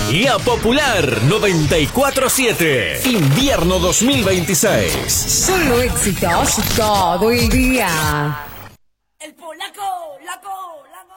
La Popular 94.7. Invierno 2026. Solo éxitos todo el día.